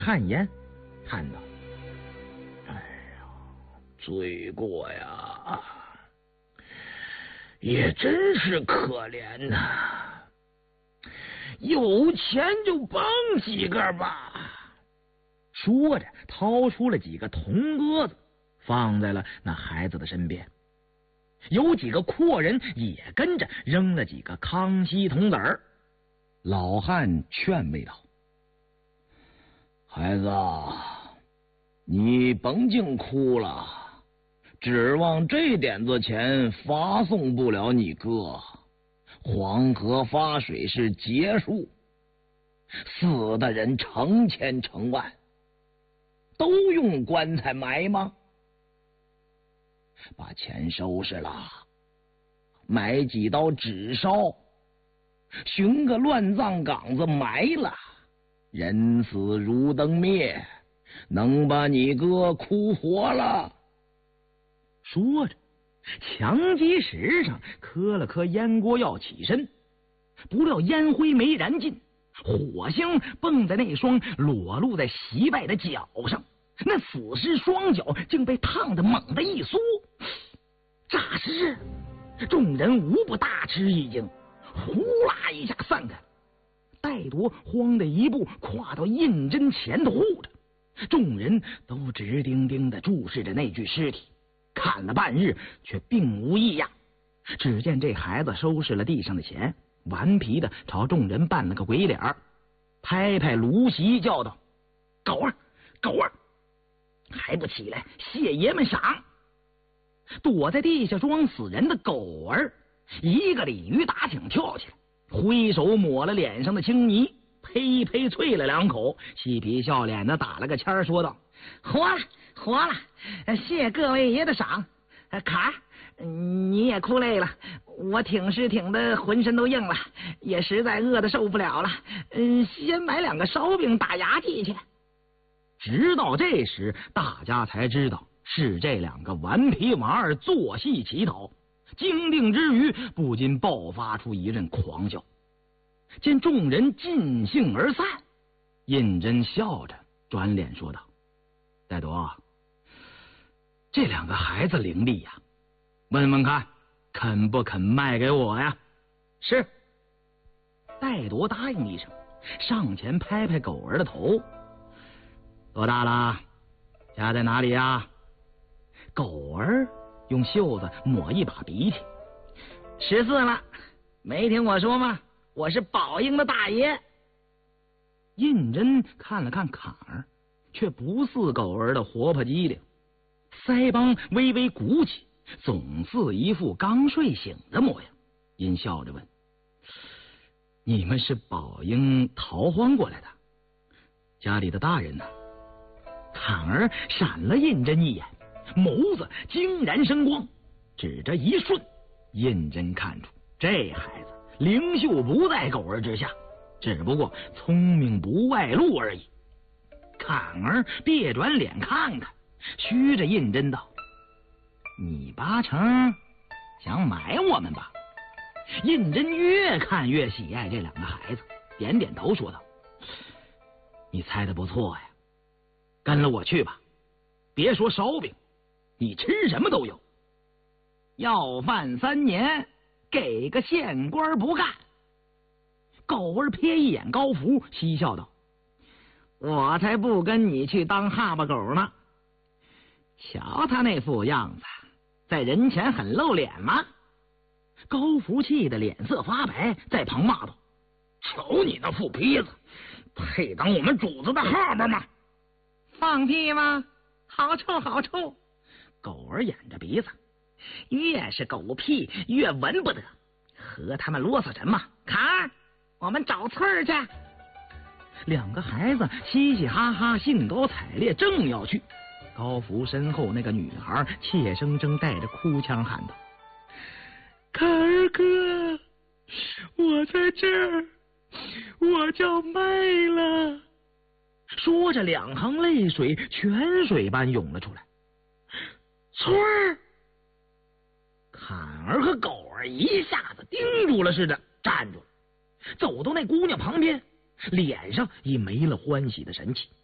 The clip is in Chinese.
叹烟，叹道：“ 哎呀，罪过呀，也真是可怜呐！有钱就帮几个吧。” 说着，掏出了几个铜鸽子，放在了那孩子的身边。有几个阔人也跟着扔了几个康熙铜子儿。 老汉劝慰道：“孩子，你甭净哭了，指望这点子钱发送不了你哥。黄河发水是劫数，死的人成千成万，都用棺材埋吗？把钱收拾了，买几刀纸烧，寻个乱葬岗子埋了，人死如灯灭，能把你哥哭活了。” 说着，墙基石上磕了磕烟锅，要起身，不料烟灰没燃尽，火星蹦在那双裸露在席拜的脚上，那死尸双脚竟被烫得猛地一缩。霎时，众人无不大吃一惊，呼啦一下散开。戴铎慌的一步跨到胤禛前头护着，众人都直盯盯地注视着那具尸体，看了半日却并无异样。只见这孩子收拾了地上的钱，顽皮的朝众人扮了个鬼脸，拍拍芦席叫道：“狗儿，狗儿，还不起来谢爷们赏！”躲在地下装死人的狗儿一个鲤鱼打挺跳起来，挥手抹了脸上的青泥，呸呸啐了两口，嬉皮笑脸的打了个签，说道：“活了，活了，谢各位爷的赏。坎儿，你也哭累了，我挺尸挺的浑身都硬了，也实在饿得受不了了，先买2个烧饼打牙祭去。”直到这时，大家才知道是这2个顽皮娃儿做戏乞讨，惊定之余，不禁爆发出一阵狂叫。见众人尽兴而散，胤禛笑着转脸说道：“戴铎，这2个孩子伶俐呀，问问看，肯不肯卖给我呀？”“是。”戴铎答应一声，上前拍拍狗儿的头：“多大了？家在哪里呀？”狗儿用袖子抹一把鼻涕：“14了，没听我说吗？我是宝英的大爷。”胤禛看了看坎儿，却不似狗儿的活泼机灵，腮帮微微鼓起，总似一副刚睡醒的模样，因笑着问：“你们是宝英逃荒过来的？家里的大人呢？”坎儿闪了胤禛一眼，眸子惊然生光，指着一瞬，胤禛看出这孩子灵秀不在狗儿之下，只不过聪明不外露而已。坎儿别转脸看看，虚着胤禛道：“你八成想买我们吧？”胤禛越看越喜爱这2个孩子，点点头说道：“你猜的不错呀，跟了我去吧，别说烧饼，你吃什么都有。要饭3年，给个县官不干。”狗儿瞥一眼高福，嬉笑道：“我才不跟你去当哈巴狗呢！瞧他那副样子，在人前很露脸吗？”高福气得脸色发白，在旁骂道：“ 瞧你那副皮子，配当我们主子的哈巴吗？”“ 放屁吗？好臭好臭！”狗儿掩着鼻子，越是狗屁越闻不得，和他们啰嗦什么？坎儿，我们找翠儿去。2个孩子嘻嘻哈哈，兴高采烈，正要去，高福身后那个女孩怯生生带着哭腔喊道：“坎儿哥，我在这儿，我叫卖了。”说着2行泪水泉水般涌了出来。“翠儿！”坎儿和狗儿一下子盯住了似的站住了，走到那姑娘旁边，脸上已没了欢喜的神气。